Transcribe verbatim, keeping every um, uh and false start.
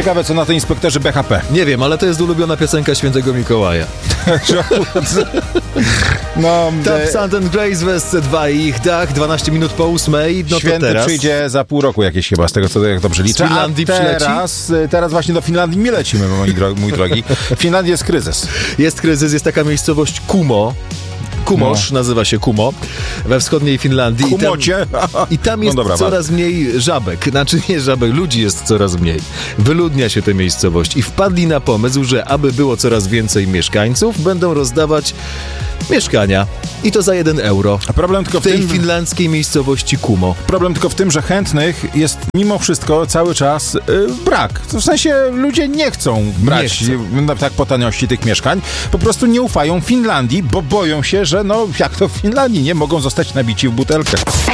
Ciekawe, co na to inspektorzy B H P. Nie wiem, ale to jest ulubiona piosenka Świętego Mikołaja. No, Top Sand and Grace w S C dwa i ich dach, dwanaście minut po ósmej. No Święty to teraz przyjdzie za pół roku jakieś chyba, z tego co jak dobrze liczę. Z Finlandii A teraz, teraz właśnie do Finlandii nie lecimy, mój drogi. Mój drogi. W Finlandii jest kryzys. Jest kryzys, jest taka miejscowość Kumo. Kumosz, no. nazywa się Kumo, we wschodniej Finlandii. Kumocie? I tam, i tam jest no dobra, coraz bardzo. mniej żabek. Znaczy nie żabek, ludzi jest coraz mniej. Wyludnia się tę miejscowość i wpadli na pomysł, że aby było coraz więcej mieszkańców, będą rozdawać mieszkania. I to za jeden euro. A problem tylko w tej w tym, finlandzkiej miejscowości Kumo. Problem tylko w tym, że chętnych jest mimo wszystko cały czas yy, brak. W sensie ludzie nie chcą brać nie chcą. tak po taniości tych mieszkań. Po prostu nie ufają Finlandii, bo boją się, że no jak to w Finlandii nie mogą zostać nabici w butelkę.